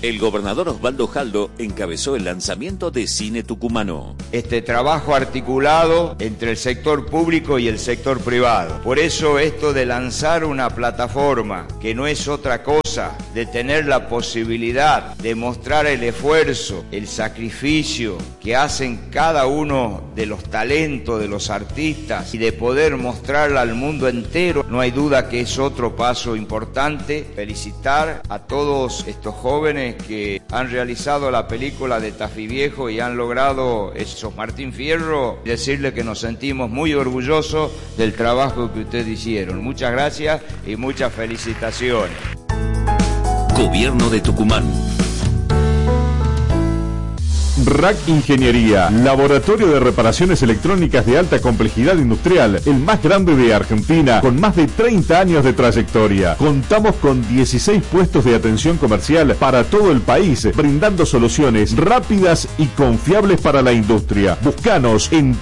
El gobernador Osvaldo Jaldo encabezó el lanzamiento de Cine Tucumano. Este trabajo articulado entre el sector público y el sector privado. Por eso esto de lanzar una plataforma que no es otra cosa de tener la posibilidad de mostrar el esfuerzo, el sacrificio que hacen cada uno de los talentos de los artistas y de poder mostrarla al mundo entero, no hay duda que es otro paso importante. Felicitar a todos estos jóvenes que han realizado la película de Tafí Viejo y han logrado esos Martín Fierro, decirles que nos sentimos muy orgullosos del trabajo que ustedes hicieron. Muchas gracias y muchas felicitaciones. Gobierno de Tucumán. RAC Ingeniería, laboratorio de reparaciones electrónicas de alta complejidad industrial, el más grande de Argentina, con más de 30 años de trayectoria. Contamos con 16 puestos de atención comercial para todo el país, brindando soluciones rápidas y confiables para la industria. Búscanos en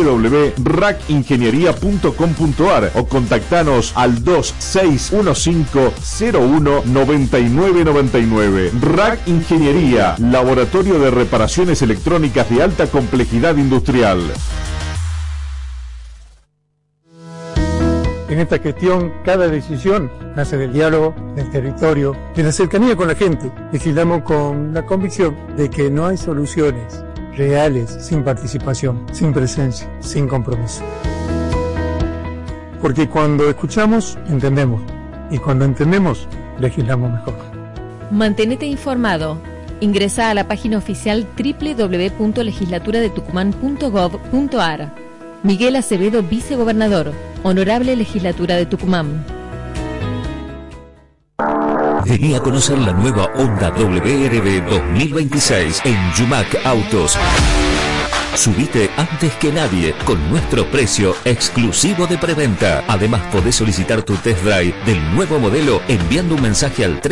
www.racingeniería.com.ar o contactanos al 2615019999. RAC Ingeniería, laboratorio de reparaciones electrónicas de alta complejidad industrial. En esta gestión, cada decisión nace del diálogo, del territorio, de la cercanía con la gente. Legislamos con la convicción de que no hay soluciones reales sin participación, sin presencia, sin compromiso. Porque cuando escuchamos, entendemos. Y cuando entendemos, legislamos mejor. Mantenete informado. Ingresa a la página oficial www.legislaturadetucumán.gov.ar. Miguel Acevedo, vicegobernador. Honorable Legislatura de Tucumán. Vení a conocer la nueva Honda WRB 2026 en Yumac Autos. Subite antes que nadie con nuestro precio exclusivo de preventa. Además, podés solicitar tu test drive del nuevo modelo enviando un mensaje al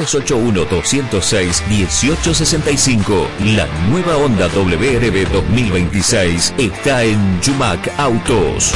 381-206-1865. La nueva Honda WRB 2026 está en Yumac Autos.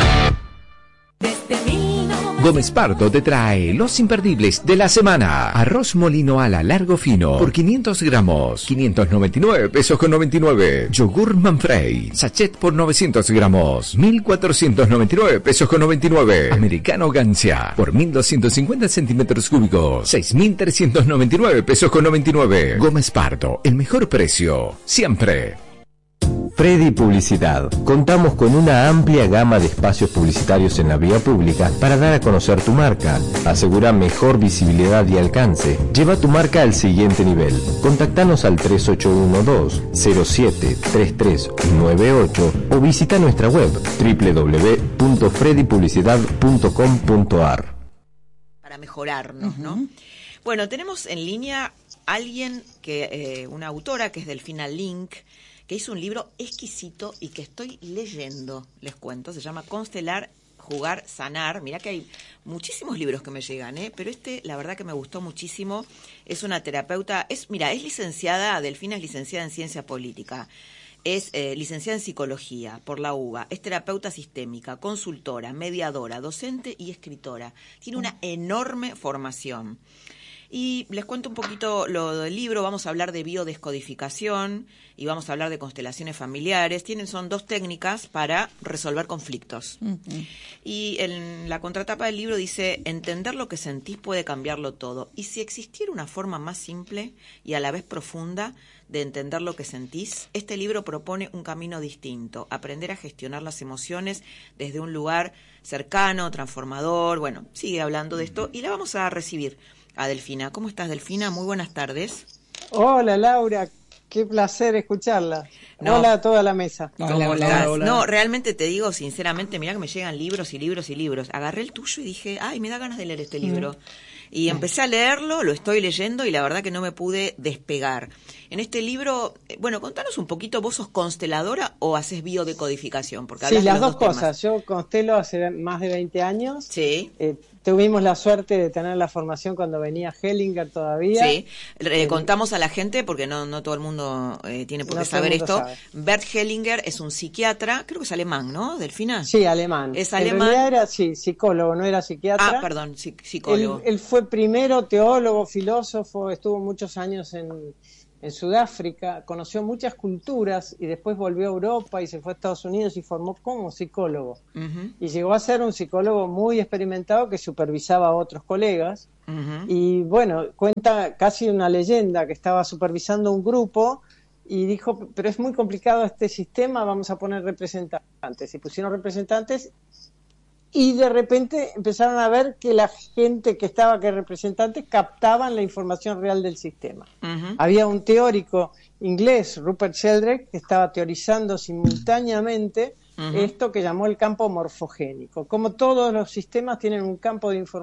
Gómez Pardo te trae los imperdibles de la semana. Arroz molino ala largo fino por 500 gramos, 599 pesos con 99. Yogur Manfrey, sachet por 900 gramos, 1499 pesos con 99. Americano Gancia por 1250 centímetros cúbicos, 6399 pesos con 99. Gómez Pardo, el mejor precio, siempre. Freddy Publicidad. Contamos con una amplia gama de espacios publicitarios en la vía pública para dar a conocer tu marca. Asegura mejor visibilidad y alcance. Lleva tu marca al siguiente nivel. Contactanos al 3812-073398 o visita nuestra web www.freddypublicidad.com.ar. Para mejorarnos, ¿no? Bueno, tenemos en línea alguien que, una autora que es Delfina Link, que hizo un libro exquisito y que estoy leyendo, les cuento, se llama Constelar, Jugar, Sanar. Mirá que hay muchísimos libros que me llegan, pero este, la verdad que me gustó muchísimo. Es una terapeuta, es licenciada, Delfina es licenciada en Ciencia Política, es licenciada en Psicología por la UBA, es terapeuta sistémica, consultora, mediadora, docente y escritora. Tiene una enorme formación. Y les cuento un poquito lo del libro. Vamos a hablar de biodescodificación y vamos a hablar de constelaciones familiares. Son dos técnicas para resolver conflictos. Y en la contratapa del libro dice: entender lo que sentís puede cambiarlo todo. Y si existiera una forma más simple y a la vez profunda de entender lo que sentís, este libro propone un camino distinto: aprender a gestionar las emociones desde un lugar cercano, transformador. Bueno, sigue hablando de esto y la vamos a recibir a Delfina. ¿Cómo estás, Delfina? Muy buenas tardes. Hola, Laura. Qué placer escucharla. No. Hola a toda la mesa. ¿Cómo estás? No, realmente te digo sinceramente, mirá que me llegan libros y libros y libros. Agarré el tuyo y dije, ay, me da ganas de leer este libro. Y empecé a leerlo, lo estoy leyendo y la verdad que no me pude despegar. En este libro, bueno, contanos un poquito, ¿vos sos consteladora o haces biodecodificación? Porque sí, las dos cosas. Yo constelo hace más de 20 años. Sí. tuvimos la suerte de tener la formación cuando venía Hellinger todavía. Sí, contamos a la gente, porque no todo el mundo tiene por qué saber esto. Sabe. Bert Hellinger es un psiquiatra, creo que es alemán, ¿no, Delfina? Sí, alemán. Es alemán. En realidad era, psicólogo, no era psiquiatra. Ah, perdón, psicólogo. Él fue primero teólogo, filósofo, estuvo muchos años en Sudáfrica, conoció muchas culturas y después volvió a Europa y se fue a Estados Unidos y formó como psicólogo. Y llegó a ser un psicólogo muy experimentado que supervisaba a otros colegas. Y bueno, cuenta casi una leyenda que estaba supervisando un grupo y dijo, pero es muy complicado este sistema, vamos a poner representantes. Y pusieron representantes y de repente empezaron a ver que la gente que estaba que representantes captaban la información real del sistema. Había un teórico inglés, Rupert Sheldrake, que estaba teorizando simultáneamente esto que llamó el campo morfogénico. Como todos los sistemas tienen un campo de información